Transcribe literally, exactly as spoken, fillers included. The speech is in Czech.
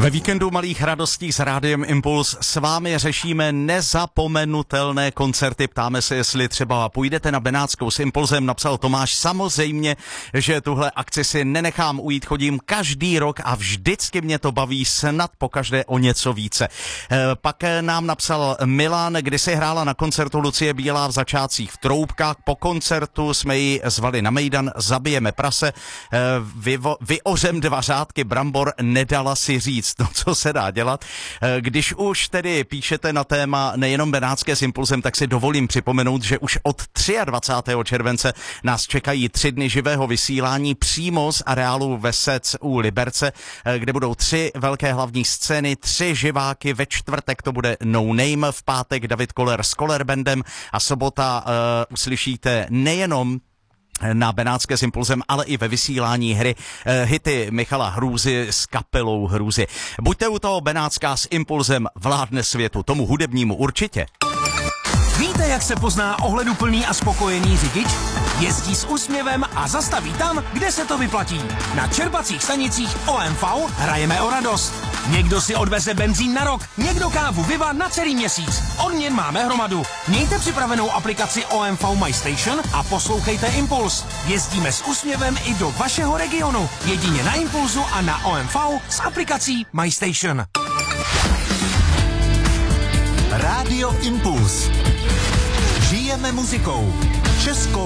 Ve víkendu malých radostí s Rádiem Impuls s vámi řešíme nezapomenutelné koncerty. Ptáme se, jestli třeba půjdete na Benátskou s Impulsem, napsal Tomáš. Samozřejmě, že tuhle akci si nenechám ujít, chodím každý rok a vždycky mě to baví, snad pokaždé o něco více. E, pak nám napsal Milan, kdy si hrála na koncertu Lucie Bílá v Začátcích v Troubkách. Po koncertu jsme ji zvali na mejdan, zabijeme prase, e, vyvo, vyořem dva řádky brambor, nedala si říct. No, co se dá dělat? Když už tedy píšete na téma nejenom Benátské s Impulsem, tak si dovolím připomenout, že už od dvacátého třetího července nás čekají tři dny živého vysílání přímo z areálu Vesec u Liberce, kde budou tři velké hlavní scény, tři živáky, ve čtvrtek to bude No Name, v pátek David Koller s Koller Bandem a sobota uh, uslyšíte nejenom na Benátské s Impulsem, ale i ve vysílání hry eh, hity Michala Hrůzy s kapelou Hrůzy. Buďte u toho, Benátská s Impulsem vládne světu, tomu hudebnímu určitě. Víte, jak se pozná ohleduplný a spokojený řidič? Jezdí s úsměvem a zastaví tam, kde se to vyplatí. Na čerpacích stanicích O M V hrajeme o radost. Někdo si odveze benzín na rok, někdo kávu Viva na celý měsíc. Odměn máme hromadu. Mějte připravenou aplikaci O M V My Station a poslouchejte Impuls. Jezdíme s úsměvem i do vašeho regionu. Jedině na Impulsu a na O M V s aplikací My Station. Rádio Impuls. Žijeme muzikou. Českou